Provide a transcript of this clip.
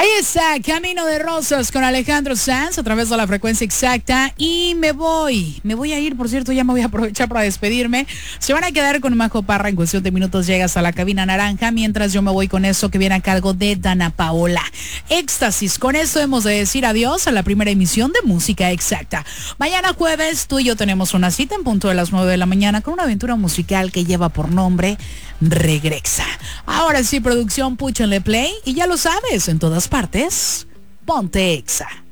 Ahí está, Camino de Rosas con Alejandro Sanz a través de la frecuencia exacta. Y me voy a ir, por cierto, ya me voy a aprovechar para despedirme. Se van a quedar con Majo Parra, en cuestión de minutos llegas a la cabina naranja, mientras yo me voy con eso que viene a cargo de Dana Paola. Éxtasis, con esto hemos de decir adiós a la primera emisión de Música Exacta. Mañana jueves, tú y yo tenemos una cita en punto de las 9 de la mañana con una aventura musical que lleva por nombre Regresa. Ahora sí, producción, púchenle play y ya lo sabes, en todas partes, ponte Exa.